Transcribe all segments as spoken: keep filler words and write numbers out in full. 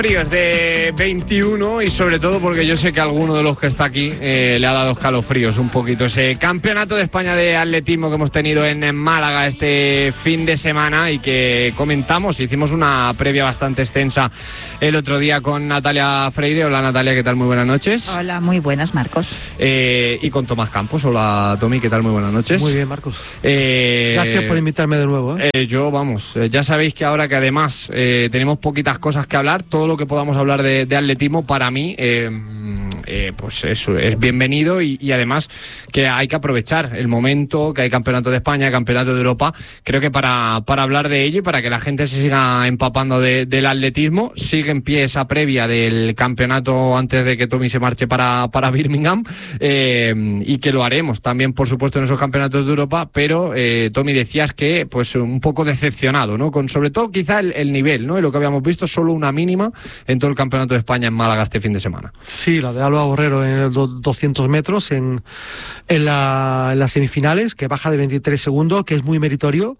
Fríos de veintiuno y sobre todo porque yo sé que a alguno de los que está aquí eh, le ha dado escalofríos un poquito ese campeonato de España de atletismo que hemos tenido en Málaga este fin de semana y que comentamos, hicimos una previa bastante extensa el otro día con Natalia Freire. Hola Natalia, ¿qué tal? Muy buenas noches. Hola, muy buenas, Marcos. Eh, y con Tomás Campos. Hola Tommy, ¿qué tal? Muy buenas noches. Muy bien, Marcos. Eh, Gracias por invitarme de nuevo. ¿eh? Eh, yo, vamos, eh, ya sabéis que ahora que además eh, tenemos poquitas cosas que hablar, todo lo que podamos hablar de, de atletismo para mí eh, eh, pues eso es bienvenido y, y además que hay que aprovechar el momento, que hay campeonato de España, campeonato de Europa, creo que para, para hablar de ello y para que la gente se siga empapando de, del atletismo. Sigue en pie esa previa del campeonato antes de que Tommy se marche para, para Birmingham eh, y que lo haremos también, por supuesto, en esos campeonatos de Europa, pero eh, Tommy, decías que pues un poco decepcionado, ¿no? Con sobre todo quizá el, el nivel, ¿no? Y lo que habíamos visto, solo una mínima en todo el campeonato de España en Málaga este fin de semana. Sí, la de Alba Borrero en los doscientos metros en, en, la, en las semifinales, que baja de veintitrés segundos, que es muy meritorio.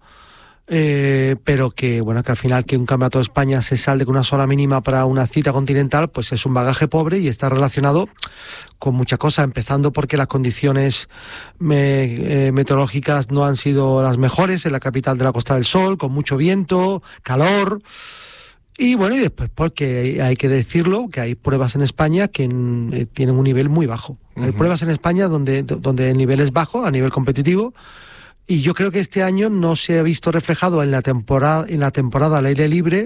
Eh, pero que bueno, que al final que un campeonato de España se salde con una sola mínima para una cita continental, pues es un bagaje pobre y está relacionado con muchas cosas, empezando porque las condiciones me, eh, meteorológicas no han sido las mejores en la capital de la Costa del Sol, con mucho viento, calor. Y bueno, y después porque hay que decirlo, que hay pruebas en España que eh, tienen un nivel muy bajo. Uh-huh. Hay pruebas en España donde, donde el nivel es bajo, a nivel competitivo. Y yo creo que este año no se ha visto reflejado en la temporada, en la temporada al aire libre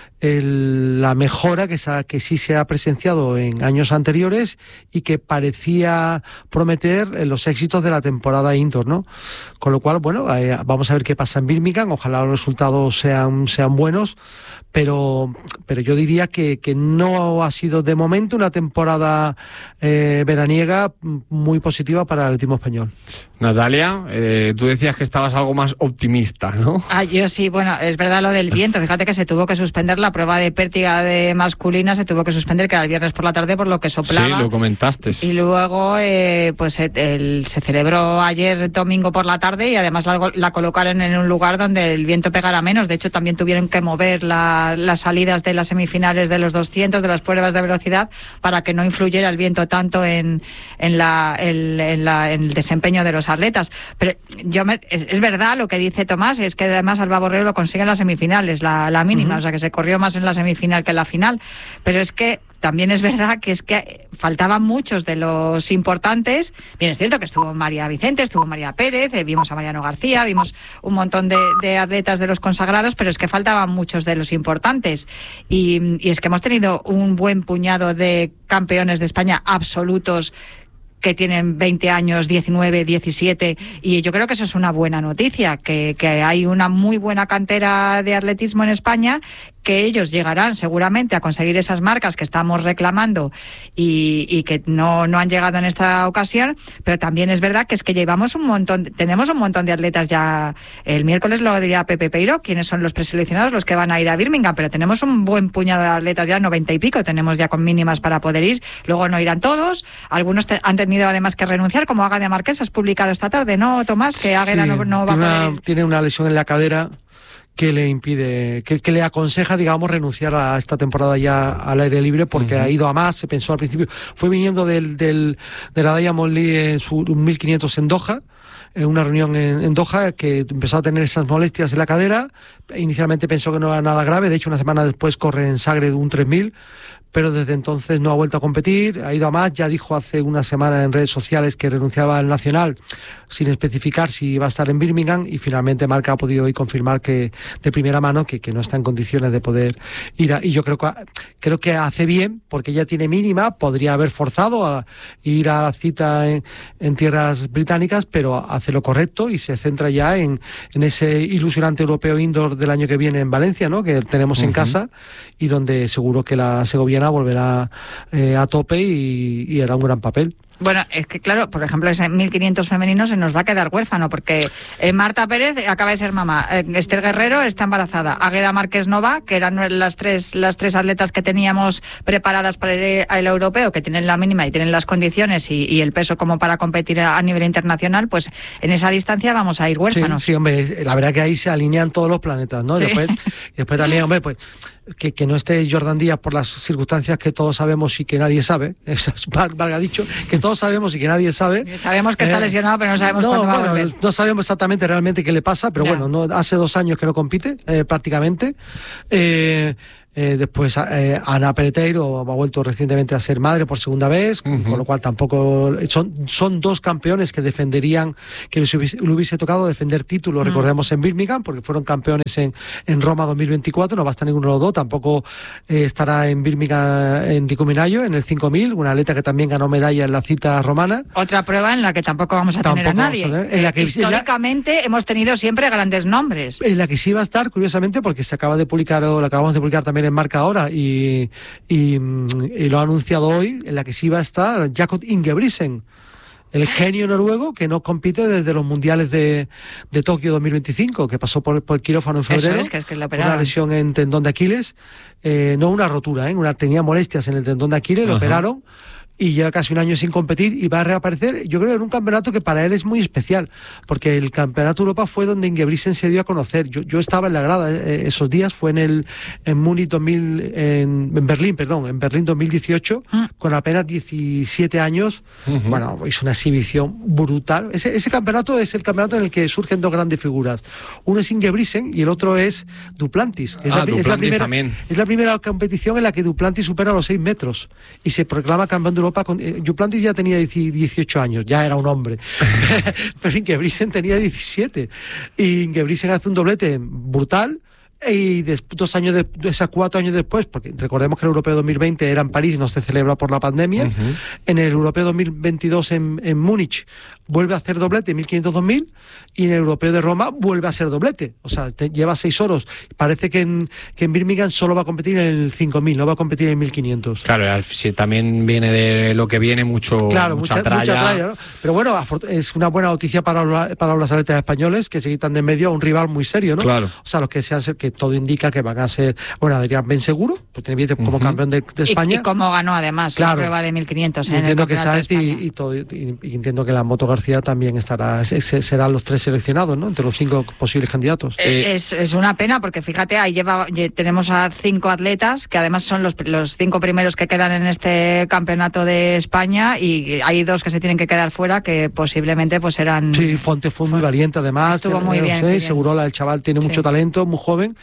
el, la mejora que, se, que sí se ha presenciado en años anteriores y que parecía prometer los éxitos de la temporada indoor, ¿no? Con lo cual, bueno, eh, vamos a ver qué pasa en Birmingham. Ojalá los resultados sean, sean buenos, pero, pero yo diría que, que no ha sido de momento una temporada eh, veraniega muy positiva para el atletismo español. Natalia, eh, tú decías que estabas algo más optimista, ¿no? Ah, yo sí, bueno, es verdad lo del viento. Fíjate que se tuvo que suspender la prueba de pértiga de masculina, se tuvo que suspender, que era el viernes por la tarde por lo que soplaba. Sí, lo comentaste. Y luego, eh, pues el, el, se celebró ayer domingo por la tarde y además la, la colocaron en un lugar donde el viento pegara menos. De hecho, también tuvieron que mover la, las salidas de las semifinales de los doscientos, de las pruebas de velocidad, para que no influyera el viento tanto en, en, la, el, en, la, en el desempeño de los atletas. Pero yo me, es, es verdad lo que dice Tomás, es que además Alba Borrero lo consigue en las semifinales, la, la mínima, uh-huh. O sea que se corrió más en la semifinal que en la final, pero es que también es verdad que es que faltaban muchos de los importantes. Bien, es cierto que estuvo María Vicente, estuvo María Pérez, eh, vimos a Mariano García, vimos un montón de, de atletas de los consagrados, pero es que faltaban muchos de los importantes. Y, y es que hemos tenido un buen puñado de campeones de España absolutos que tienen veinte años, diecinueve, diecisiete, y yo creo que eso es una buena noticia, que, que hay una muy buena cantera de atletismo en España, que ellos llegarán seguramente a conseguir esas marcas que estamos reclamando y, y que no, no han llegado en esta ocasión, pero también es verdad que es que llevamos un montón, tenemos un montón de atletas ya. El miércoles lo dirá Pepe Peiro, quienes son los preseleccionados, los que van a ir a Birmingham, pero tenemos un buen puñado de atletas ya, noventa y pico, tenemos ya con mínimas para poder ir, luego no irán todos, algunos te, han tenido además que renunciar, como Águeda Marqués, has publicado esta tarde, ¿no, Tomás? Que Águeda sí, no, no va una, a poder ir. Tiene una lesión en la cadera que le impide, que, que le aconseja, digamos, renunciar a esta temporada ya al aire libre, porque uh-huh. ha ido a más. Se pensó al principio, fue viniendo del, del de la Diamond League en su mil quinientos en Doha, en una reunión en, en Doha, que empezó a tener esas molestias en la cadera. Inicialmente pensó que no era nada grave, de hecho una semana después corre en Sagre de un tres mil, pero desde entonces no ha vuelto a competir, ha ido a más. Ya dijo hace una semana en redes sociales que renunciaba al Nacional, sin especificar si iba a estar en Birmingham, y finalmente Marca ha podido hoy confirmar que de primera mano que, que no está en condiciones de poder ir a, y yo creo que creo que hace bien, porque ya tiene mínima, podría haber forzado a ir a la cita en, en tierras británicas, pero hace lo correcto y se centra ya en, en ese ilusionante europeo indoor del año que viene en Valencia, ¿no? Que tenemos uh-huh. en casa, y donde seguro que la segoviana volverá eh, a tope y, y hará un gran papel. Bueno, es que claro, por ejemplo, ese mil quinientos femenino se nos va a quedar huérfano, porque eh, Marta Pérez acaba de ser mamá, eh, Esther Guerrero está embarazada, Águeda Márquez no va, que eran las tres las tres atletas que teníamos preparadas para el, el europeo, que tienen la mínima y tienen las condiciones y, y el peso como para competir a, a nivel internacional, pues en esa distancia vamos a ir huérfanos. Sí, sí, hombre, la verdad que ahí se alinean todos los planetas, ¿no? Sí. Después, después también, hombre, pues que, que no esté Jordan Díaz por las circunstancias que todos sabemos y que nadie sabe, eso es valga dicho, que todos sabemos y que nadie sabe. Sabemos que está eh, lesionado, pero no sabemos no, cuándo va bueno, a volver. No sabemos exactamente realmente qué le pasa, pero ya. bueno, no, hace dos años que no compite, eh, prácticamente. Eh, Eh, después eh, Ana Peleteiro ha vuelto recientemente a ser madre por segunda vez, uh-huh. con lo cual tampoco son, son dos campeones que defenderían, que les hubiese, le hubiese tocado defender títulos, uh-huh. recordemos en Birmingham, porque fueron campeones en, en Roma dos mil veinticuatro, no va a estar ninguno de los dos, tampoco eh, estará en Birmingham en Di Cuminayo, en el cinco mil, una atleta que también ganó medalla en la cita romana. Otra prueba en la que tampoco vamos a tampoco tener a nadie. A tener, en la que, históricamente en la, hemos tenido siempre grandes nombres. En la que sí va a estar, curiosamente, porque se acaba de publicar, o lo acabamos de publicar también en Marca ahora y, y, y lo ha anunciado hoy, en la que sí va a estar Jakob Ingebrigtsen, el genio noruego que no compite desde los mundiales de, de Tokio dos mil veinticinco, que pasó por, por el quirófano en febrero. Eso es, que es que lo una lesión en tendón de Aquiles, eh, no una rotura, ¿eh? una, tenía molestias en el tendón de Aquiles, lo operaron y lleva casi un año sin competir y va a reaparecer, yo creo, en un campeonato que para él es muy especial, porque el Campeonato de Europa fue donde Ingebrigtsen se dio a conocer. Yo, yo estaba en la grada eh, esos días, fue en el en Múnich dos mil, en, en Berlín, perdón, en Berlín dos mil dieciocho, uh-huh. con apenas diecisiete años. Uh-huh. Bueno, hizo una exhibición brutal. Ese, ese campeonato es el campeonato en el que surgen dos grandes figuras. Uno es Ingebrigtsen y el otro es Duplantis. Es, ah, la, Duplantis es, la primera, también. es la primera competición en la que Duplantis supera los seis metros y se proclama campeón de Europa. Con, eh, Duplantis ya tenía dieciocho años, ya era un hombre, pero Ingebrigtsen tenía diecisiete y Ingebrigtsen hace un doblete brutal. Y des, dos años de, esas cuatro años después, porque recordemos que el Europeo dos mil veinte era en París y no se celebra por la pandemia, uh-huh. en el Europeo dos mil veintidós en, en Múnich vuelve a hacer doblete mil quinientos dos mil y en el Europeo de Roma vuelve a ser doblete, o sea, te, lleva seis oros. Parece que en, que en Birmingham solo va a competir en el cinco mil, no va a competir en mil quinientos. Claro, si también viene de lo que viene mucho, claro, mucha, mucha tralla. Mucha tralla, ¿no? Pero bueno, es una buena noticia para, para los atletas españoles que se quitan de en medio a un rival muy serio, ¿no? Claro. O sea, los que se hace, que todo indica que van a ser, bueno, Adrián Ben seguro, pues tiene billete como uh-huh. campeón de, de España. Y, y cómo ganó además claro. la prueba de mil quinientos. Y entiendo que Sáez y, y, todo, y, y entiendo que la Moto García también estará, serán los tres seleccionados, ¿no? Entre los cinco posibles candidatos. Eh, es, es una pena porque fíjate, ahí lleva, tenemos a cinco atletas que además son los, los cinco primeros que quedan en este campeonato de España y hay dos que se tienen que quedar fuera que posiblemente pues serán... Sí, Fonte fue muy valiente además. Estuvo muy eh, bien. Sí, muy bien. Segurola, el chaval tiene sí. mucho talento, muy joven.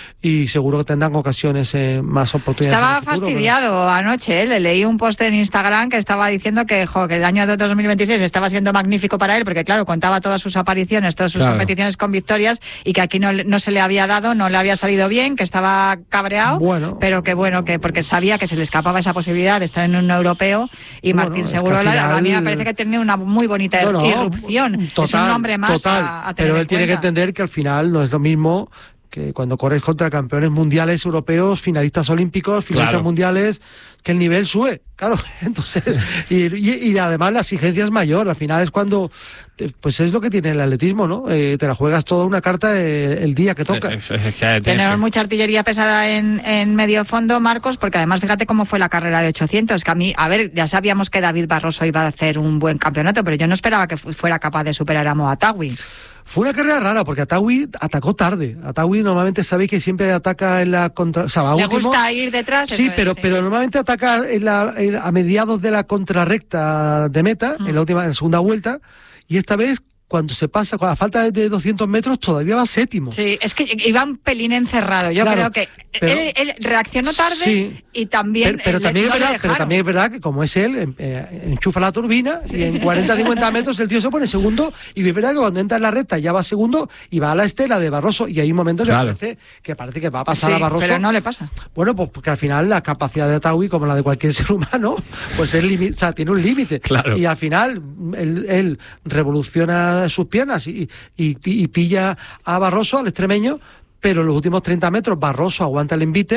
Y seguro que tendrán ocasiones, eh, más oportunidades. Estaba futuro, fastidiado pero... anoche, ¿eh? Le leí un post en Instagram que estaba diciendo que, jo, que el año de dos mil veintiséis estaba siendo magnífico para él, porque claro, contaba todas sus apariciones, todas sus claro. competiciones con victorias y que aquí no, no se le había dado, no le había salido bien, que estaba cabreado, bueno, pero que bueno, que porque sabía que se le escapaba esa posibilidad de estar en un europeo y bueno, Martín Segurola, final... a mí me parece que tiene una muy bonita no, no, irrupción. Total, es un nombre más total, a, a tener pero él en tiene cuenta. que entender que al final no es lo mismo que cuando corres contra campeones mundiales europeos, finalistas olímpicos, finalistas claro. mundiales, que el nivel sube, claro. Entonces, y, y, y además la exigencia es mayor. Al final es cuando, pues es lo que tiene el atletismo, ¿no? Eh, te la juegas toda una carta el, el día que toca. Es, es, es que Tenemos mucha artillería pesada en, en medio fondo, Marcos, porque además fíjate cómo fue la carrera de ochocientos, que a mí, a ver, ya sabíamos que David Barroso iba a hacer un buen campeonato, pero yo no esperaba que fuera capaz de superar a Moatawi. Fue una carrera rara porque Atawi atacó tarde. Atawi normalmente sabéis que siempre ataca en la contra... O sea, Le último, gusta ir detrás. Sí, pero, es, sí. pero normalmente ataca en la, en, a mediados de la contrarrecta de meta, mm. en la última, en la segunda vuelta, y esta vez cuando se pasa, a falta de doscientos metros, todavía va séptimo. Sí, es que iba un pelín encerrado. Yo claro, creo que pero, él, él reaccionó tarde sí, y también... Pero, pero, también es verdad, pero también es verdad que como es él, eh, enchufa la turbina sí. y en cuarenta a cincuenta metros el tío se pone segundo y es verdad que cuando entra en la recta ya va segundo y va a la estela de Barroso y hay un momento que, claro. parece, que parece que va a pasar sí, a Barroso. Pero no le pasa. Bueno, pues porque al final la capacidad de Atawi, como la de cualquier ser humano, pues es limit, o sea, tiene un límite. Claro. Y al final él, él revoluciona sus piernas y, y, y pilla a Barroso, al extremeño, pero en los últimos treinta metros Barroso aguanta el envite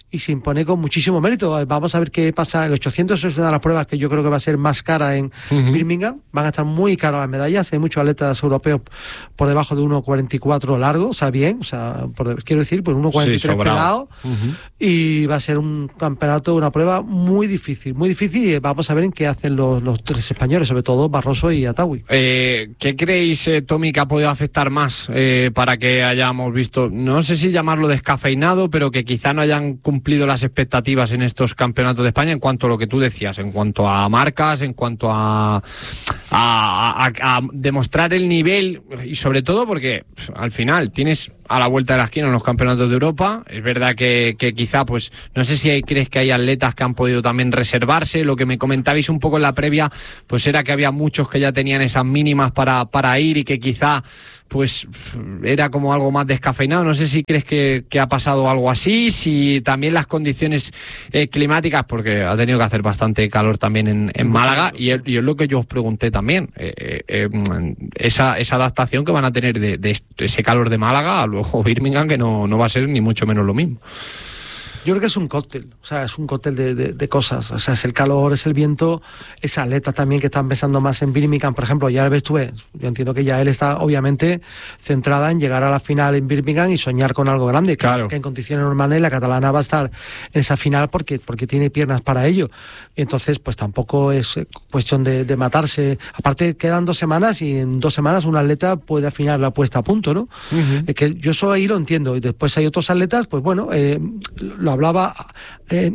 y se impone con muchísimo mérito. Vamos a ver qué pasa. El ochocientos es una de las pruebas que yo creo que va a ser más cara en uh-huh. Birmingham. Van a estar muy caras las medallas. Hay muchos atletas europeos por debajo de uno cuarenta y cuatro largo, o sea, bien, o sea, por, quiero decir, pues uno cuarenta y tres sí, pelado. Uh-huh. Y va a ser un campeonato, una prueba muy difícil, muy difícil. Y vamos a ver en qué hacen los, los tres españoles, sobre todo Barroso y Atawi. Eh, ¿Qué creéis, eh, Tommy, que ha podido afectar más eh, para que hayamos visto, no sé si llamarlo descafeinado, pero que quizá no hayan cumplido las expectativas en estos campeonatos de España en cuanto a lo que tú decías, en cuanto a marcas, en cuanto a, a, a, a demostrar el nivel y sobre todo porque al final tienes a la vuelta de la esquina en los campeonatos de Europa? Es verdad que, que quizá, pues, no sé si hay, crees que hay atletas que han podido también reservarse. Lo que me comentabais un poco en la previa, pues era que había muchos que ya tenían esas mínimas para, para ir y que quizá, pues, era como algo más descafeinado. No sé si crees que, que ha pasado algo así, si también las condiciones eh, climáticas, porque ha tenido que hacer bastante calor también en, en Málaga, y es, y es lo que yo os pregunté también, eh, eh, esa, esa adaptación que van a tener de, de ese calor de Málaga a luego Birmingham, que no, no va a ser ni mucho menos lo mismo. Yo creo que es un cóctel, o sea, es un cóctel de, de, de cosas, o sea, es el calor, es el viento, es atletas también que están pensando más en Birmingham, por ejemplo, ya ves tú, yo entiendo que ya él está obviamente centrada en llegar a la final en Birmingham y soñar con algo grande, que, claro. que en condiciones normales la catalana va a estar en esa final porque, porque tiene piernas para ello, y entonces pues tampoco es cuestión de, de matarse, aparte quedan dos semanas y en dos semanas un atleta puede afinar la puesta a punto, ¿no? Uh-huh. Es que yo eso ahí lo entiendo, y después hay otros atletas, pues bueno, eh, lo hablaba, eh,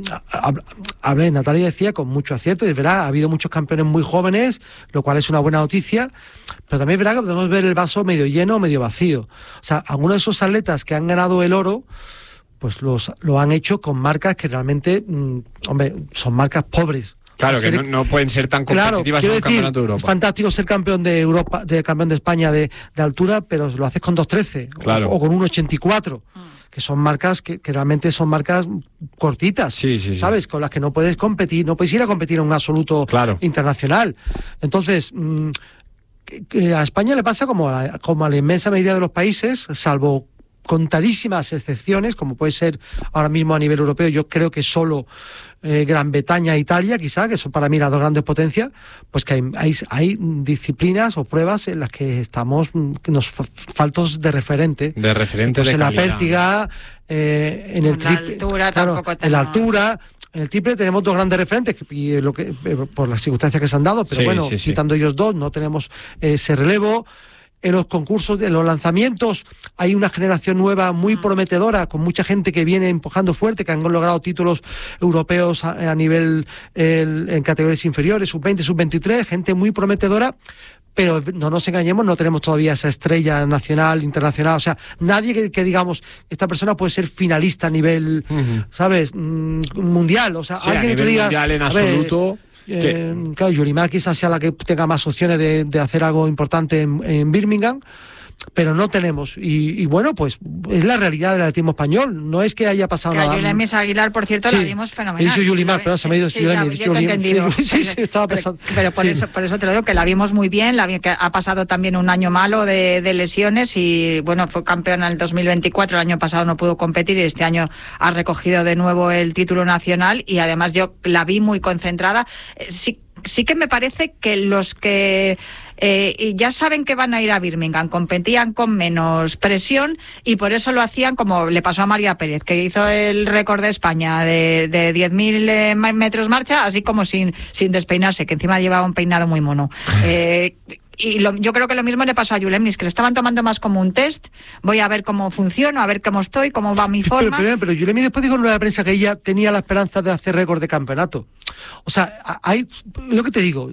hablé, Natalia decía con mucho acierto, y es verdad, ha habido muchos campeones muy jóvenes, lo cual es una buena noticia, pero también es verdad que podemos ver el vaso medio lleno o medio vacío. O sea, algunos de esos atletas que han ganado el oro, pues los, lo han hecho con marcas que realmente, mmm, hombre, son marcas pobres. Claro, que no, no pueden ser tan competitivas claro, en un decir, campeonato de Europa. Es fantástico ser campeón de Europa, de campeón de España de, de altura, pero lo haces con dos trece claro. o, o con uno ochenta y cuatro. Que son marcas que, que realmente son marcas cortitas, sí, sí, ¿sabes? Sí. Con las que no puedes competir, no puedes ir a competir en un absoluto claro. internacional. Entonces, mmm, que, que a España le pasa como a, la, como a la inmensa mayoría de los países, salvo contadísimas excepciones, como puede ser ahora mismo a nivel europeo, yo creo que solo eh, Gran Bretaña e Italia, quizá, que son para mí las dos grandes potencias, pues que hay, hay, hay disciplinas o pruebas en las que estamos que nos faltos de referente. De referente pues de en calidad. La pértiga, eh, en el triple, altura, claro, tampoco en la altura. En el triple tenemos dos grandes referentes, y lo que, por las circunstancias que se han dado, pero sí, bueno, sí, sí. quitando ellos dos, no tenemos eh, ese relevo. En los concursos, en los lanzamientos, hay una generación nueva muy prometedora, con mucha gente que viene empujando fuerte, que han logrado títulos europeos a, a nivel el, en categorías inferiores, sub veinte, sub veintitrés, gente muy prometedora. Pero no nos engañemos, no tenemos todavía esa estrella nacional, internacional, o sea, nadie que, que digamos, esta persona puede ser finalista a nivel, uh-huh. ¿sabes?, mm, mundial, o sea, sí, alguien a que tú digas, mundial en absoluto. Eh, claro, Yulimar quizás sea la que tenga más opciones de, de hacer algo importante en, en Birmingham, pero no tenemos, y, y bueno, pues es la realidad del atletismo español, no es que haya pasado que nada. A Yulemis Aguilar, por cierto, sí, la vimos fenomenal. He dicho Yulimar, pero se me ha ido sí, Yulemis. Ya, yo te he entendido. Sí, sí, estaba pensando. Pero, pero por, sí. eso, por eso te lo digo, que la vimos muy bien, la vi, que ha pasado también un año malo de, de lesiones y, bueno, fue campeona en el dos mil veinticuatro, el año pasado no pudo competir y este año ha recogido de nuevo el título nacional y además yo la vi muy concentrada. Sí, sí que me parece que los que eh, ya saben que van a ir a Birmingham competían con menos presión y por eso lo hacían como le pasó a María Pérez, que hizo el récord de España de, de diez mil eh, metros marcha, así como sin, sin despeinarse, que encima llevaba un peinado muy mono. Eh, Y lo, yo creo que lo mismo le pasó a Yulemis, que lo estaban tomando más como un test. Voy a ver cómo funciono, a ver cómo estoy, cómo va mi forma. Pero, pero, pero Yulemis después dijo en rueda de prensa que ella tenía la esperanza de hacer récord de campeonato. O sea, hay lo que te digo,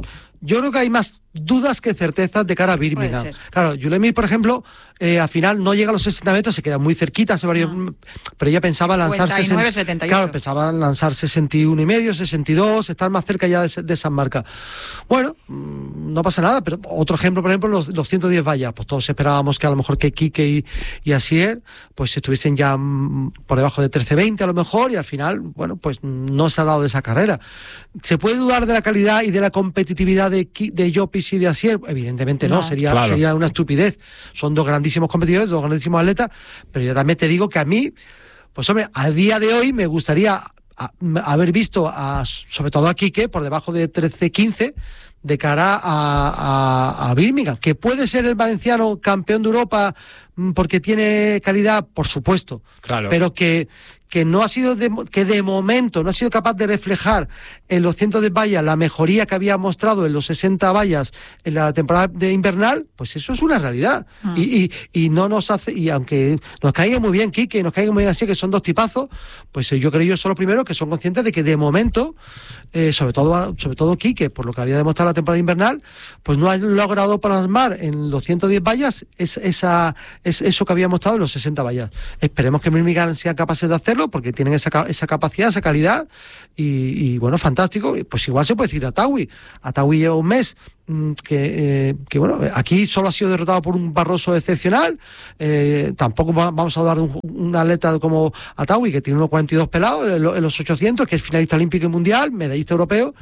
yo creo que hay más dudas que certezas de cara a Birmingham. Claro, Yulemis, por ejemplo, eh, al final no llega a los sesenta metros, se queda muy cerquita, se varios, no. pero ella pensaba lanzar cincuenta y nueve, setenta y ocho. Claro, pensaba lanzar sesenta y uno y medio, sesenta y dos, estar más cerca ya de, de esas marcas. Bueno, no pasa nada, pero otro ejemplo, por ejemplo, los, los ciento diez vallas, pues todos esperábamos que a lo mejor que Quique y, y Asier pues estuviesen ya mm, por debajo de trece veinte a lo mejor, y al final, bueno, pues no se ha dado de esa carrera. ¿Se puede dudar de la calidad y de la competitividad de, de Llopis y de Asier? Evidentemente no, no sería, claro. sería una estupidez. Son dos grandísimos competidores, dos grandísimos atletas, pero yo también te digo que a mí, Pues hombre, a día de hoy me gustaría a, a haber visto, a, sobre todo a Quique, por debajo de trece quince, de cara a, a, a Birmingham, que puede ser el valenciano campeón de Europa porque tiene calidad, por supuesto, claro. pero que, que no ha sido de, que de momento no ha sido capaz de reflejar en los cientos de vallas la mejoría que había mostrado en los sesenta vallas en la temporada de invernal, pues eso es una realidad. Ah. Y, y, y no nos hace, y aunque nos caiga muy bien Quique y nos caiga muy bien así, que son dos tipazos, pues yo creo yo son los primeros que son conscientes de que de momento, eh, sobre todo sobre todo Quique, por lo que había demostrado la temporada invernal, pues no ha logrado plasmar en los ciento diez vallas es, esa, es eso que había mostrado en los sesenta vallas. Esperemos que Birmingham sean capaces de hacerlo, porque tienen esa, esa capacidad, esa calidad, y, y bueno, fantástico. Pues igual se puede decir a Tawi. A Tawi lleva un mes que, eh, que bueno, aquí solo ha sido derrotado por un Barroso excepcional. Eh, tampoco vamos a hablar de un, un atleta como Atawi, que tiene unos cuarenta y dos pelados en, en los ochocientos, que es finalista olímpico y mundial, medallista europeo,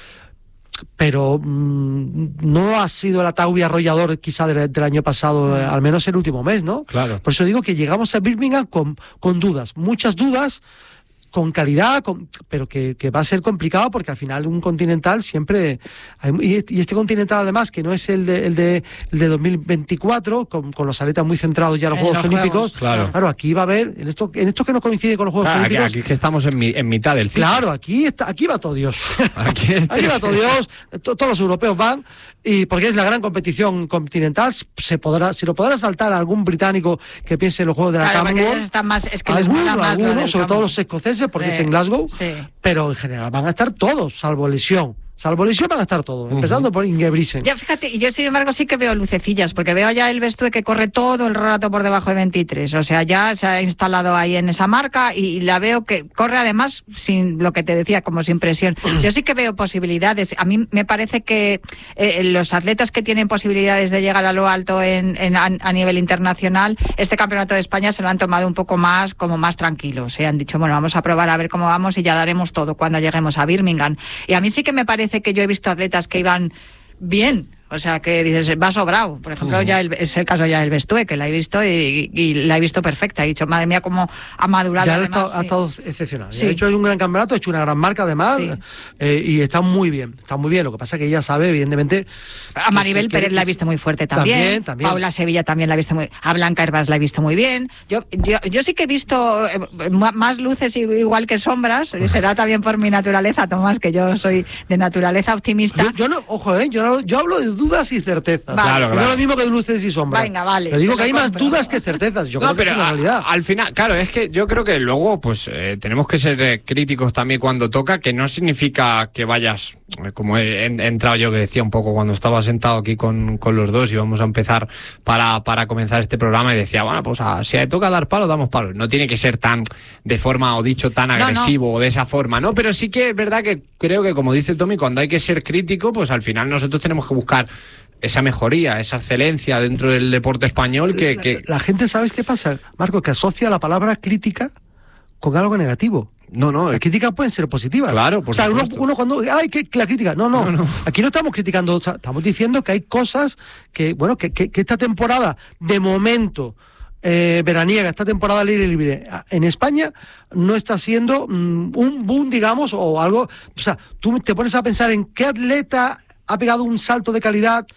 pero mmm, no ha sido el Atawi arrollador quizá del, del año pasado, eh, al menos el último mes, ¿no? Claro. Por eso digo que llegamos a Birmingham con, con dudas, muchas dudas, con calidad, con, pero que, que va a ser complicado, porque al final un continental siempre hay, y este continental además que no es el de el de, el de dos mil veinticuatro, con, con los atletas muy centrados ya en los en Juegos los Olímpicos, Juegos, claro. claro, aquí va a haber en esto, en esto que no coincide con los Juegos claro, Olímpicos. Aquí, aquí que estamos en, mi, en mitad del ciclo. Claro, aquí está, aquí va todo Dios. Aquí, este... aquí va todo Dios, to, todos los europeos van, y porque es la gran competición continental, se podrá, si lo podrá saltar a algún británico que piense en los Juegos de la claro, Commonwealth, están más, es que alguno, les mola más alguno, sobre campo. todo los escoceses, porque sí. es en Glasgow, sí. Pero en general van a estar todos, salvo lesión. Salvo lesión van a estar todos, uh-huh. empezando por Ingebrigtsen. Ya, fíjate, yo sin embargo sí que veo lucecillas, porque veo ya el Bestúe que corre todo el rato por debajo de veintitrés, o sea, ya se ha instalado ahí en esa marca y la veo que corre además sin lo que te decía, como sin presión. Yo sí que veo posibilidades. A mí me parece que eh, los atletas que tienen posibilidades de llegar a lo alto en, en a, a nivel internacional, este campeonato de España se lo han tomado un poco más, como más tranquilos. Se han dicho, bueno, vamos a probar a ver cómo vamos y ya daremos todo cuando lleguemos a Birmingham. Y a mí sí que me parece que yo he visto atletas que iban bien, o sea, que dices, va sobrado. Por ejemplo, uh-huh. ya el, es el caso ya del Bestúe, que la he visto y, y la he visto perfecta. He dicho, madre mía, cómo ha madurado. Ya además, ha, estado, sí. ha estado excepcional. Sí. Ha hecho un gran campeonato, ha hecho una gran marca además, sí. eh, y está muy bien, está muy bien. Lo que pasa es que ella sabe, evidentemente... A Maribel Pérez la he visto muy fuerte también. También, también. Paula Sevilla también la he visto muy... A Blanca Hervás la he visto muy bien. Yo, yo, yo sí que he visto eh, más luces igual que sombras. Será también por mi naturaleza, Tomás, que yo soy de naturaleza optimista. Yo, yo no, ojo, eh, yo, no, yo hablo de dudas y certezas. Vale. Claro, claro. No es lo mismo que de luces y sombras. Venga, vale. Pero digo que hay compro. más dudas que certezas. Yo no, creo que pero es una a, realidad. Al final, claro, es que yo creo que luego pues eh, tenemos que ser eh, críticos también cuando toca, que no significa que vayas, eh, como he, he entrado yo que decía un poco cuando estaba sentado aquí con, con los dos y vamos a empezar para, para comenzar este programa y decía, bueno, pues a, si toca dar palo, damos palo. No tiene que ser tan de forma o dicho tan agresivo no, no. o de esa forma, ¿no? Pero sí que es verdad que creo que, como dice Tommy, cuando hay que ser crítico, pues al final nosotros tenemos que buscar esa mejoría, esa excelencia dentro del deporte español que... que... La, la gente, ¿sabes qué pasa, Marco? Que asocia la palabra crítica con algo negativo. No, no. Las críticas pueden ser positivas. Claro, por o sea, uno, supuesto. uno cuando... ¡Ay, que la crítica! No, no, no, no. Aquí no estamos criticando, o sea, estamos diciendo que hay cosas que, bueno, que, que, que esta temporada, de momento... Eh, veraniega, esta temporada libre libre en España no está siendo mm, un boom, digamos, o algo. O sea, tú te pones a pensar en qué atleta ha pegado un salto de calidad.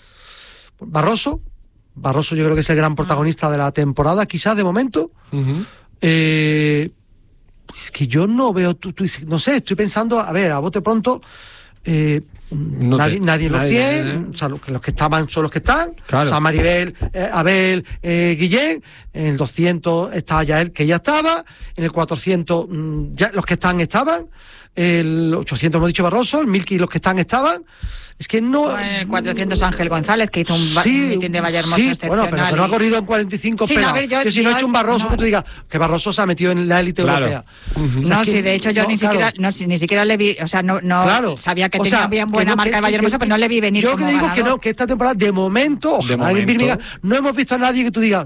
Barroso, Barroso yo creo que es el gran protagonista de la temporada, quizás de momento. Uh-huh. Eh, es que yo no veo, tú, tú, no sé, estoy pensando, a ver, a bote pronto. Eh, No nadie, te, nadie en los nadie, cien, nadie, nadie. O sea, los que, los que estaban son los que están. Claro. O sea, Maribel, eh, Abel, eh, Guillén. En el doscientos estaba ya él, que ya estaba. En el cuatrocientos, mmm, ya los que están estaban. El ochocientos hemos dicho Barroso. El mil los que están estaban. Es que no. En el cuatrocientos Ángel González, que hizo un sí, mitin de Vallehermoso sí, excepcional. Bueno, pero que no ha corrido en cuarenta y cinco sí, pelados. No, yo, yo si yo, no he hecho un Barroso no. que tú digas que Barroso se ha metido en la élite claro. europea. Uh-huh. No, o sea, sí, de hecho yo no, ni, claro. siquiera, no, ni siquiera le vi, o sea, no, no claro. sabía que o tenía sea, bien buena no, marca que, de Vallehermoso, que, pero no le vi venir yo como que digo ganador. que no, que esta temporada, de momento, ojalá en Birmingham, no hemos visto a nadie que tú digas,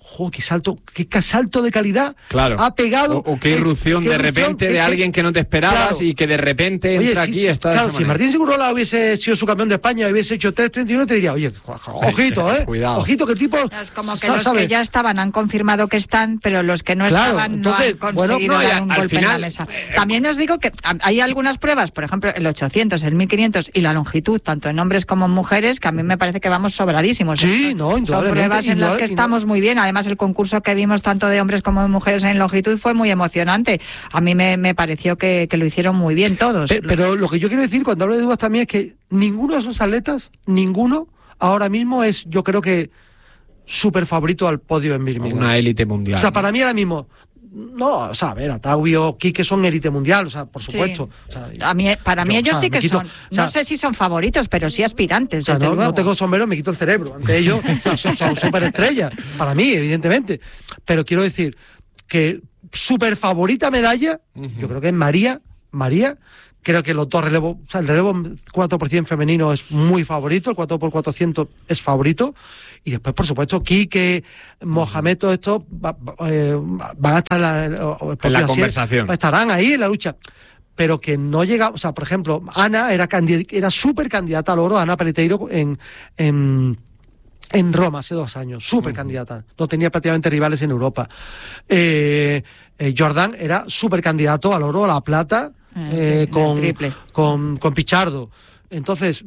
¡jo, qué salto, qué salto de calidad claro. ha pegado! O, o qué irrupción qué de irrupción, repente de que, alguien que no te esperabas claro. y que de repente oye, entra si, aquí si, está claro, si Martín Segurola hubiese sido su campeón de España y hubiese hecho tres treinta y uno, te diría, oye, ojito, ¿eh? Cuidado. Ojito, que el tipo... Es como que los que ya estaban han confirmado que están, pero los que no claro, estaban entonces, no han conseguido bueno, no, dar un golpe final, en la mesa. Eh, También os digo que hay algunas pruebas, por ejemplo, el ochocientos, el mil quinientos y la longitud, tanto en hombres como en mujeres, que a mí me parece que vamos sobradísimos. Sí, no, son pruebas en las que estamos muy bien. Además, el concurso que vimos tanto de hombres como de mujeres en longitud fue muy emocionante. A mí me, me pareció que, que lo hicieron muy bien todos. Pero, pero lo que yo quiero decir cuando hablo de dudas también es que ninguno de esos atletas, ninguno, ahora mismo es, yo creo que, súper favorito al podio en Birmingham. Una élite mundial. O sea, para mí ahora mismo... No, o sea, a ver, Ataui o Quique son élite mundial, o sea, por supuesto. Sí. O sea, a mí, para mí yo, ellos o sea, sí que quito, son, o sea, no sé si son favoritos, pero sí aspirantes, o sea, desde no, luego. No tengo sombrero, me quito el cerebro. Ante ellos, o sea, son, son súper estrellas, para mí, evidentemente. Pero quiero decir que súper favorita medalla, uh-huh. yo creo que es María, María, creo que los dos relevos, o sea, el relevo cuatro por ciento femenino es muy favorito, el cuatro por cuatrocientos es favorito, y después, por supuesto, Quique, Mohamed, todo esto va, eh, van a estar en la, en la conversación. Estarán ahí en la lucha. Pero que no llega, o sea, por ejemplo, Ana era, era súper candidata al oro, Ana Peleteiro en, en, en Roma hace dos años, súper uh-huh. candidata, no tenía prácticamente rivales en Europa. Eh, eh, Jordan era súper candidato al oro, a la plata, eh, sí, con, con, con Pichardo. Entonces,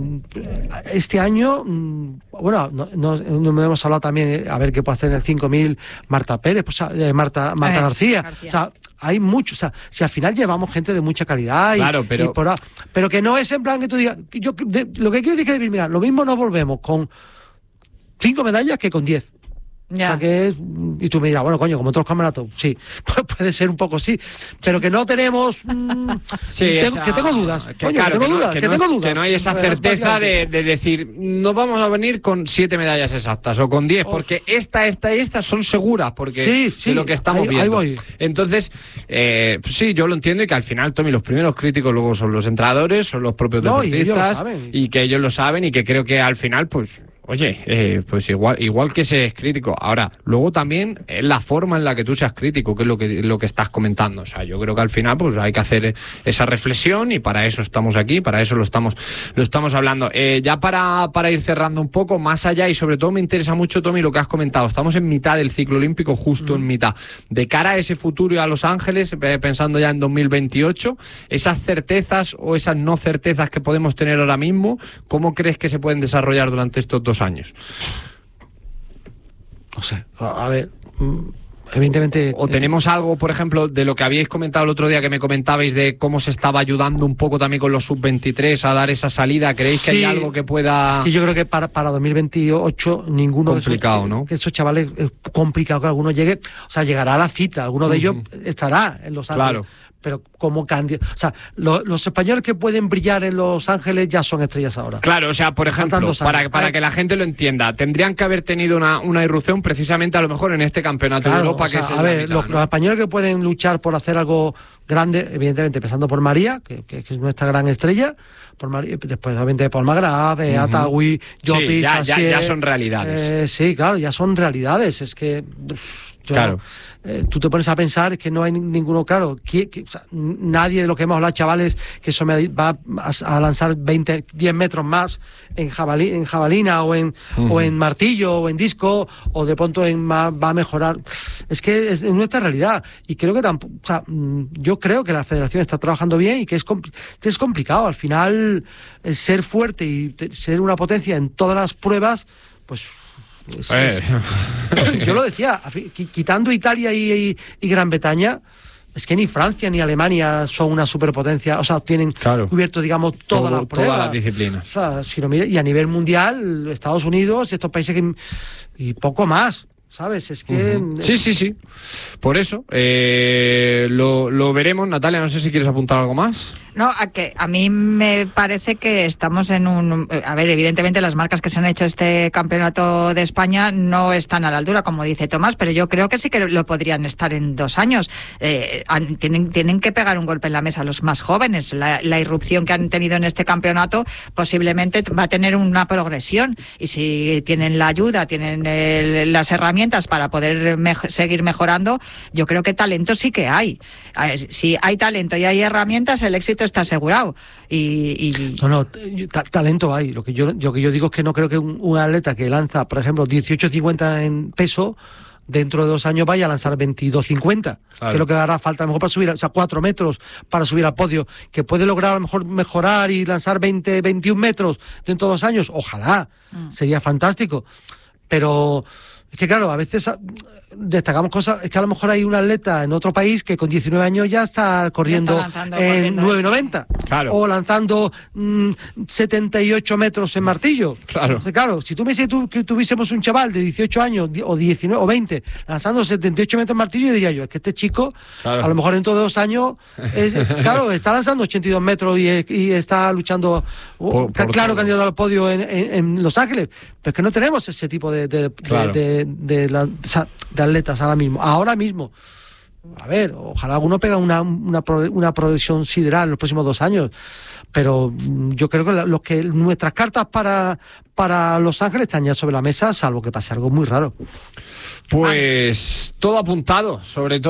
este año, bueno, no, no, no hemos hablado también, a ver qué puede hacer en el cinco mil Marta Pérez, pues, eh, Marta, Marta ver, García. García. O sea, hay mucho, o sea, si al final llevamos gente de mucha calidad y, claro, pero... y por, pero que no es en plan que tú digas, yo, de, lo que quiero decir es que, mira, lo mismo nos volvemos con cinco medallas que con diez. Ya. O sea que es, y tú me dirás, bueno, coño, como otros campeonatos, sí, pues puede ser un poco sí, pero que no tenemos, mmm, sí, tengo, esa... que tengo dudas, que, coño, claro, que tengo que no, dudas, que, que no, tengo dudas. Que no hay esa certeza de, de decir, no vamos a venir con siete medallas exactas o con diez, oh. porque esta, esta y esta son seguras, porque sí, sí, de lo que estamos ahí, viendo. Ahí voy. Entonces, eh, sí, yo lo entiendo y que al final, Tommy, los primeros críticos luego son los entrenadores, son los propios no, deportistas y, y que ellos lo saben y que creo que al final, pues... Oye, eh, pues igual igual que se es crítico. Ahora, luego también es la forma en la que tú seas crítico, que es lo que lo que estás comentando. O sea, yo creo que al final pues hay que hacer esa reflexión y para eso estamos aquí, para eso lo estamos lo estamos hablando. Eh, ya para, para ir cerrando un poco, más allá y sobre todo me interesa mucho, Tommy, lo que has comentado. Estamos en mitad del ciclo olímpico, justo mm. en mitad. De cara a ese futuro y a Los Ángeles, eh, pensando ya en dos mil veintiocho, esas certezas o esas no certezas que podemos tener ahora mismo, ¿cómo crees que se pueden desarrollar durante estos dos años? No sé, a ver, evidentemente... O tenemos algo, por ejemplo, de lo que habíais comentado el otro día, que me comentabais de cómo se estaba ayudando un poco también con los sub veintitrés a dar esa salida. ¿Creéis que sí, hay algo que pueda...? Es que yo creo que para, para dos mil veintiocho ninguno complicado, de esos, ¿no? que esos chavales es complicado que alguno llegue, o sea, llegará a la cita, alguno de uh-huh. ellos estará en Los Ángeles. Claro. Pero como candidato, o sea, lo, los españoles que pueden brillar en Los Ángeles ya son estrellas ahora. Claro, o sea, por ejemplo, para, para que la gente lo entienda, tendrían que haber tenido una, una irrupción precisamente a lo mejor en este campeonato claro, de Europa, o sea, que es a ver, mitad, los, ¿no? los españoles que pueden luchar por hacer algo grande, evidentemente empezando por María, que, que, que es nuestra gran estrella, por María, después obviamente por Magrab, uh-huh. Ataui, Llopis, sí, ya, Asier, ya, ya son realidades. Eh, sí, claro, ya son realidades, es que... Uf, yo, claro. Eh, tú te pones a pensar que no hay ninguno, claro, que, que, o sea, nadie de lo que hemos hablado, chavales, que eso me va a, a lanzar veinte, diez metros más en, jabalí, en jabalina o en, uh-huh. o en martillo o en disco, o de pronto en, va, va a mejorar. Es que es, es nuestra realidad y creo que tampoco, o sea, yo creo que la federación está trabajando bien y que es, que es complicado. Al final, ser fuerte y ser una potencia en todas las pruebas, pues... Es, eh. es, yo lo decía, quitando Italia y, y, y Gran Bretaña, es que ni Francia ni Alemania son una superpotencia, o sea, tienen claro. cubierto, digamos, todas Todo, las pruebas. Todas las disciplinas. O sea, si lo mira, y a nivel mundial, Estados Unidos y estos países que, y poco más. ¿Sabes? Es que... Uh-huh. Sí, sí, sí. Por eso, eh, lo, lo veremos. Natalia, no sé si quieres apuntar algo más. No, a que a mí me parece que estamos en un... A ver, evidentemente las marcas que se han hecho este campeonato de España no están a la altura, como dice Tomás, pero yo creo que sí que lo podrían estar en dos años. Eh, han, tienen, tienen que pegar un golpe en la mesa los más jóvenes. La, la irrupción que han tenido en este campeonato posiblemente va a tener una progresión, y si tienen la ayuda, tienen el, las herramientas para poder mej- seguir mejorando, yo creo que talento sí que hay. Si hay talento y hay herramientas, el éxito está asegurado. Y, y... No, no, ta- talento hay. Lo que yo lo que yo digo es que no creo que un, un atleta que lanza, por ejemplo, dieciocho cincuenta en peso, dentro de dos años vaya a lanzar veintidós cincuenta, claro. Que es lo que hará falta a lo mejor para subir, o sea, cuatro metros para subir al podio, que puede lograr a lo mejor mejorar y lanzar veinte, veintiún metros dentro de dos años, ojalá, mm. sería fantástico. Pero es que claro, a veces destacamos cosas, es que a lo mejor hay un atleta en otro país que con diecinueve años ya está corriendo ya está en nueve noventa, claro. O lanzando mmm, setenta y ocho metros en martillo. Claro. Entonces, claro, si tú me dices tú, que tuviésemos un chaval de dieciocho años o diecinueve o veinte lanzando setenta y ocho metros en martillo, yo diría yo, es que este chico, claro. A lo mejor dentro de dos años, es, claro, está lanzando ochenta y dos metros y, y está luchando, por, por claro, candidato al podio en, en, en Los Ángeles, pero es que no tenemos ese tipo de, de, claro. de, de, de, de, la, de atletas ahora mismo, ahora mismo. A ver, ojalá alguno pega una, una, una progresión sideral en los próximos dos años, pero yo creo que lo que nuestras cartas para, para Los Ángeles están ya sobre la mesa, salvo que pase algo muy raro. Pues todo apuntado, sobre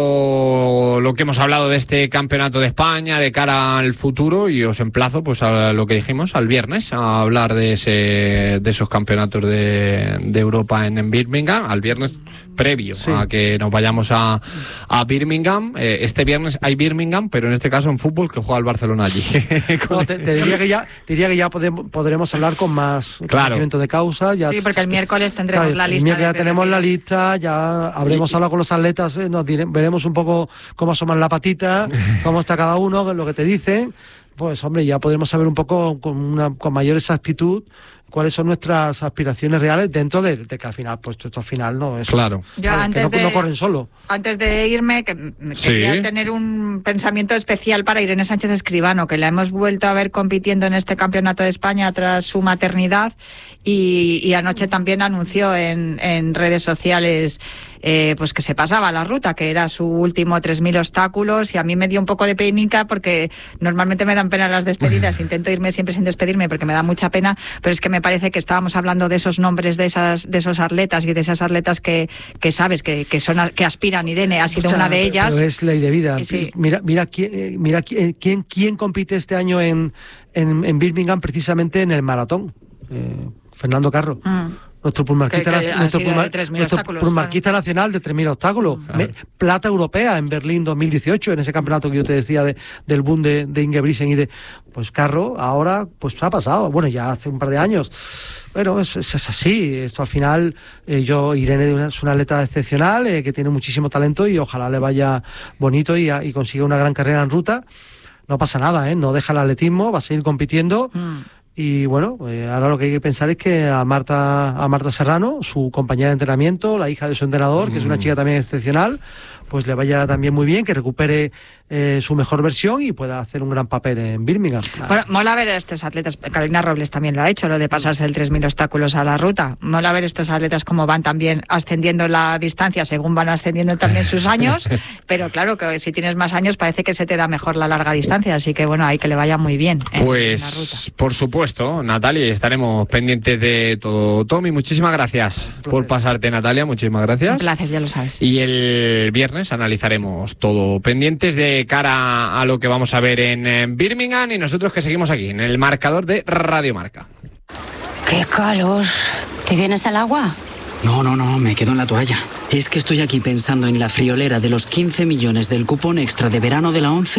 todo lo que hemos hablado de este campeonato de España de cara al futuro, y os emplazo pues a lo que dijimos al viernes, a hablar de ese de esos campeonatos de, de Europa en, en Birmingham, al viernes previo sí. a que nos vayamos a, a Birmingham. Eh, este viernes hay Birmingham, pero en este caso en fútbol, que juega el Barcelona allí. No, te, te diría que ya, te diría que ya podemos, podremos hablar con más claro. conocimiento de causa. Ya sí, porque el miércoles tendremos claro, la lista. El miércoles ya tenemos la lista. Ya habremos y, hablado con los atletas, eh, nos dire, veremos un poco cómo asoman la patita, cómo está cada uno, lo que te dicen. Pues hombre, ya podremos saber un poco con, una, con mayor exactitud cuáles son nuestras aspiraciones reales dentro de, de que al final, pues esto al final no es claro, Yo claro antes que no, de, no corren solo. Antes de irme, que me sí. quería tener un pensamiento especial para Irene Sánchez Escribano, que la hemos vuelto a ver compitiendo en este campeonato de España tras su maternidad, y, y anoche también anunció en, en redes sociales eh, pues que se pasaba la ruta, que era su último tres mil obstáculos, y a mí me dio un poco de penica porque normalmente me dan pena las despedidas, intento irme siempre sin despedirme porque me da mucha pena, pero es que me parece que estábamos hablando de esos nombres de esas de esos atletas y de esas atletas que, que sabes que, que son que aspiran. Irene ha sido o sea, una de ellas. Pero es ley de vida. Sí. Mira, mira quién, mira quién, quién, quién compite este año en, en, en Birmingham precisamente en el maratón. Eh, Fernando Carro. Mm. Nuestro pulmarquista, que, que nuestro pulmar, nuestro pulmarquista claro. nacional de tres mil obstáculos. Claro. Me, plata europea en Berlín dos mil dieciocho, en ese campeonato que yo te decía de, del boom de, de Ingebrigtsen y de... Pues Carro ahora pues ha pasado, bueno, ya hace un par de años. Bueno, es, es, es así. Esto al final, eh, yo, Irene es una atleta excepcional, eh, que tiene muchísimo talento y ojalá le vaya bonito y, y consiga una gran carrera en ruta. No pasa nada, ¿eh? No deja el atletismo, va a seguir compitiendo. Mm. Y bueno, pues ahora lo que hay que pensar es que a Marta a Marta Serrano, su compañera de entrenamiento, la hija de su entrenador, mm. que es una chica también excepcional, pues le vaya también muy bien, que recupere eh, su mejor versión y pueda hacer un gran papel en Birmingham. Bueno, mola ver a estos atletas, Carolina Robles también lo ha hecho, lo de pasarse el tres mil obstáculos a la ruta. Mola ver estos atletas cómo van también ascendiendo la distancia según van ascendiendo también sus años, pero claro que si tienes más años parece que se te da mejor la larga distancia, así que bueno, hay que le vaya muy bien en, pues, en la ruta. Por supuesto, Natalia, estaremos pendientes de todo. Tommy, muchísimas gracias por pasarte, Natalia, muchísimas gracias. Un placer, ya lo sabes. Y el viernes analizaremos todo, pendientes de cara a lo que vamos a ver en, en Birmingham, y nosotros que seguimos aquí en el marcador de Radio Marca. ¡Qué calor! ¿Te vienes al agua? No, no, no, me quedo en la toalla. Es que estoy aquí pensando en la friolera de los quince millones del cupón extra de verano de la ONCE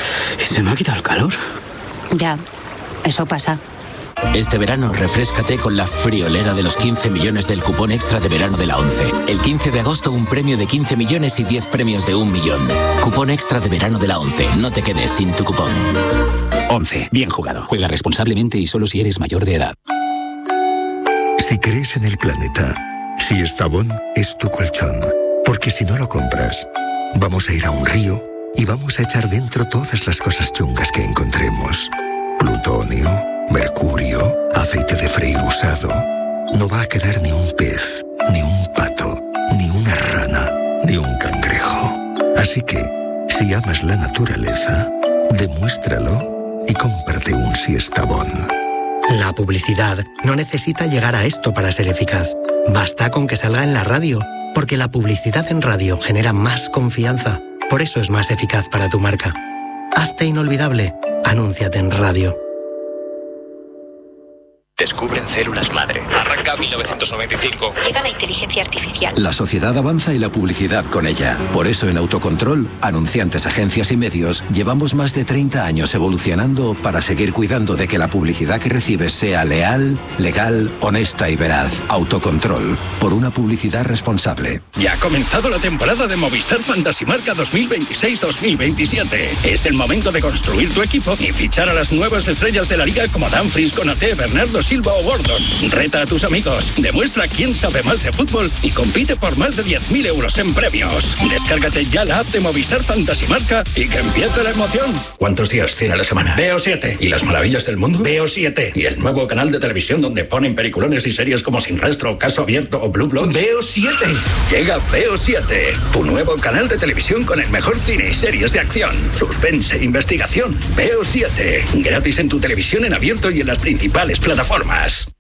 y se me ha quitado el calor. Ya, eso pasa. Este verano refréscate con la friolera de los quince millones del cupón extra de verano de la ONCE. El quince de agosto un premio de quince millones y diez premios de un millón. Cupón extra de verano de la ONCE. No te quedes sin tu cupón. ONCE. Bien jugado. Juega responsablemente y solo si eres mayor de edad. Si crees en el planeta, Siestabón es tu colchón. Porque si no lo compras, vamos a ir a un río y vamos a echar dentro todas las cosas chungas que encontremos. Plutonio, mercurio, aceite de freír usado. No va a quedar ni un pez, ni un pato, ni una rana, ni un cangrejo. Así que, si amas la naturaleza, demuéstralo y cómprate un Siestabón. La publicidad no necesita llegar a esto para ser eficaz. Basta con que salga en la radio, porque la publicidad en radio genera más confianza. Por eso es más eficaz para tu marca. Hazte inolvidable. Anúnciate en radio. Descubren células madre. Arranca mil novecientos noventa y cinco. Llega la inteligencia artificial. La sociedad avanza y la publicidad con ella. Por eso en Autocontrol, anunciantes, agencias y medios, llevamos más de treinta años evolucionando para seguir cuidando de que la publicidad que recibes sea leal, legal, honesta y veraz. Autocontrol, por una publicidad responsable. Ya ha comenzado la temporada de Movistar Fantasy Marca dos mil veintiséis dos mil veintisiete. Es el momento de construir tu equipo y fichar a las nuevas estrellas de la liga como Dumfries, Konaté, Bernardo Silva o Gordon. Reta a tus amigos, demuestra quién sabe más de fútbol y compite por más de diez mil euros en premios. Descárgate ya la app de Movistar Fantasy Marca y que empiece la emoción. ¿Cuántos días tiene la semana? Veo siete. ¿Y las maravillas del mundo? Veo siete. ¿Y el nuevo canal de televisión donde ponen peliculones y series como Sin Rastro, Caso Abierto o Blue Bloods? Veo siete. Llega Veo siete, tu nuevo canal de televisión con el mejor cine y series de acción, suspense e investigación. Veo siete. Gratis en tu televisión en abierto y en las principales plataformas.